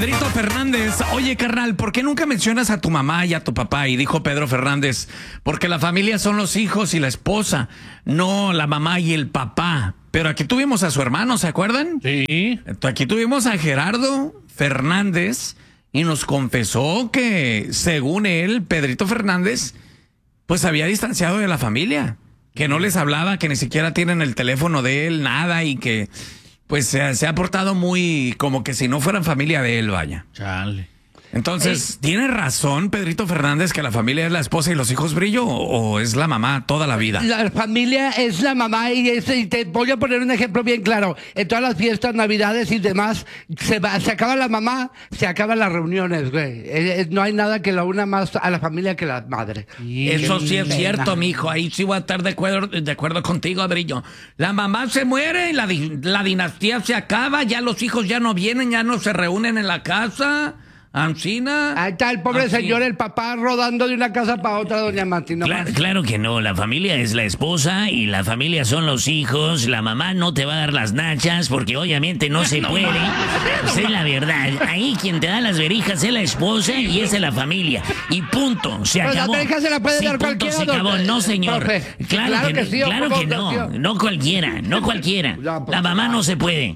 Pedrito Fernández, oye carnal, ¿por qué nunca mencionas a tu mamá y a tu papá? Y dijo Pedro Fernández, porque la familia son los hijos y la esposa, no la mamá y el papá. Pero aquí tuvimos a su hermano, ¿se acuerdan? Sí. Aquí tuvimos a Gerardo Fernández y nos confesó que, según él, Pedrito Fernández, pues había distanciado de la familia, que no les hablaba, que ni siquiera tienen el teléfono de él, nada, y que pues se ha portado muy como que si no fueran familia de él, vaya. Chale. Entonces, ¿tiene razón Pedrito Fernández que la familia es la esposa y los hijos brillo o es la mamá toda la vida? La familia es la mamá y te voy a poner un ejemplo bien claro. En todas las fiestas, navidades y demás, se acaba la mamá, se acaban las reuniones, güey. No hay nada que la una más a la familia que la madre. Eso sí es cierto, mijo. Ahí sí voy a estar de acuerdo contigo, Brillo. La mamá se muere, la dinastía se acaba, ya los hijos ya no vienen, ya no se reúnen en la casa. Ancina. Ahí está el pobre señor, el papá, rodando de una casa para otra, doña Martina. Claro que no, la familia es la esposa y la familia son los hijos. La mamá no te va a dar las nachas porque obviamente no se puede. Pues es la verdad. Ahí quien te da las verijas es la esposa y esa es la familia. Y punto, se Pero acabó. las verijas se las puede dar punto, cualquiera. se acabó. No, señor. Profe, Claro que sí, claro que no. No cualquiera, no cualquiera. La mamá no se puede.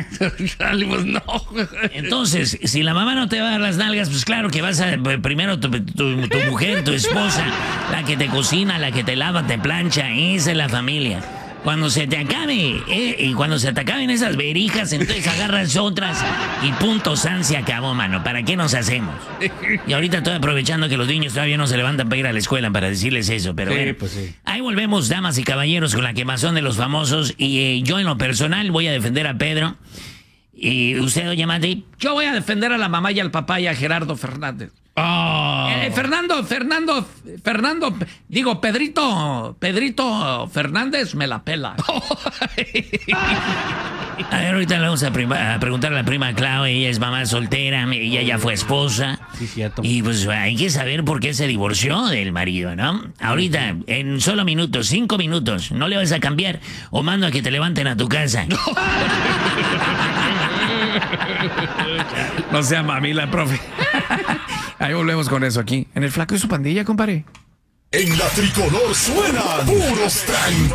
Pues no. Entonces, si la mamá no te va a dar las nalgas, pues claro que vas a primero tu mujer, tu esposa, la que te cocina, la que te lava, te plancha, esa es la familia. Cuando se te acabe, y cuando se te acaben esas verijas, entonces agarras otras y punto, san, se acabó, mano. ¿Para qué nos hacemos? Y ahorita estoy aprovechando que los niños todavía no se levantan para ir a la escuela para decirles eso, pero Sí, bueno, pues sí. Ahí volvemos, damas y caballeros, con la quemazón de los famosos. Y yo en lo personal voy a defender a Pedro. Y usted, doña Mati. Yo voy a defender a la mamá y al papá y a Gerardo Fernández. Oh. Pedrito Fernández me la pela. A ver, ahorita le vamos a preguntar a la prima Clau. Ella es mamá soltera, ella ya fue esposa. Sí, cierto. Y pues hay que saber por qué se divorció del marido, ¿no? Ahorita, en solo minutos, 5 minutos, no le vas a cambiar o mando a que te levanten a tu casa. No sea mamila, profe. Ahí volvemos con eso aquí, en el Flaco y su pandilla, compadre. En la tricolor suenan puros tranquilos.